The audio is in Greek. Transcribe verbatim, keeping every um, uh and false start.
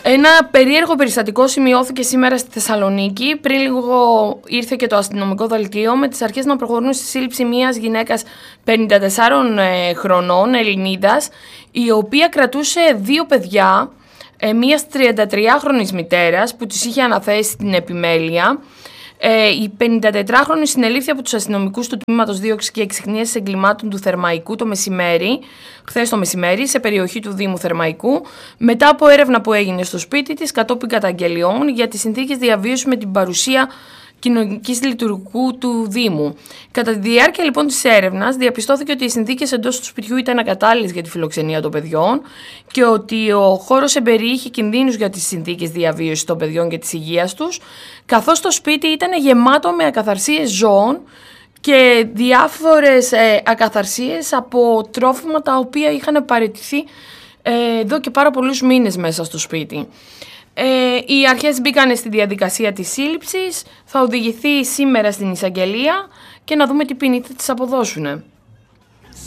Ένα περίεργο περιστατικό σημειώθηκε σήμερα στη Θεσσαλονίκη. Πριν λίγο ήρθε και το αστυνομικό δελτίο με τις αρχές να προχωρούν στη σύλληψη μιας γυναίκας πενήντα τεσσάρων χρονών, Ελληνίδας, η οποία κρατούσε δύο παιδιά, μιας τριαντατριάχρονης μητέρας που της είχε αναθέσει την επιμέλεια. Ε, η πενηντατετράχρονη συνελήφθη από τους αστυνομικούς του Τμήματος Δίωξης και Εξιχνίασης Εγκλημάτων του Θερμαϊκού το μεσημέρι, χθες το μεσημέρι, σε περιοχή του Δήμου Θερμαϊκού, μετά από έρευνα που έγινε στο σπίτι της κατόπιν καταγγελιών για τις συνθήκες διαβίωσης με την παρουσία κοινωνικής λειτουργικού του Δήμου. Κατά τη διάρκεια λοιπόν της έρευνας, διαπιστώθηκε ότι οι συνθήκες εντός του σπιτιού ήταν ακατάλληλες για τη φιλοξενία των παιδιών και ότι ο χώρος εμπεριείχε κινδύνους για τις συνθήκες διαβίωσης των παιδιών και της υγείας τους, καθώς το σπίτι ήταν γεμάτο με ακαθαρσίες ζώων και διάφορες ε, ακαθαρσίες από τρόφιμα τα οποία είχαν παραιτηθεί ε, εδώ και πάρα πολλούς μήνες μέσα στο σπίτι. Ε, οι αρχές μπήκαν στη διαδικασία της σύλληψης, θα οδηγηθεί σήμερα στην εισαγγελία και να δούμε τι ποινή θα της αποδώσουν.